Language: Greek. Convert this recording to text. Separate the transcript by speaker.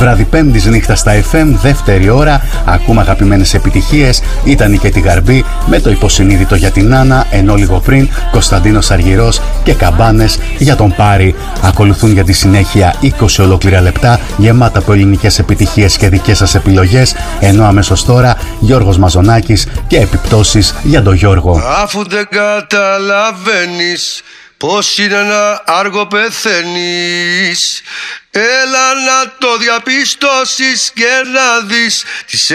Speaker 1: Βράδυ Πέμπτης νύχτα στα FM, δεύτερη ώρα. Ακούμε αγαπημένες επιτυχίες. Ήταν και τη Γαρμπή με το υποσυνείδητο για την Άννα, ενώ λίγο πριν Κωνσταντίνος Αργυρός και Καμπάνες για τον Πάρη. Ακολουθούν για τη συνέχεια 20 ολόκληρα λεπτά γεμάτα από ελληνικές επιτυχίες και δικές σας επιλογές, ενώ αμέσως τώρα Γιώργος Μαζονάκης και επιπτώσεις για τον Γιώργο.
Speaker 2: Αφού δεν καταλαβαίνεις πως είναι να άργο πεθαίνεις, έλα να το διαπιστώσεις και να δεις τις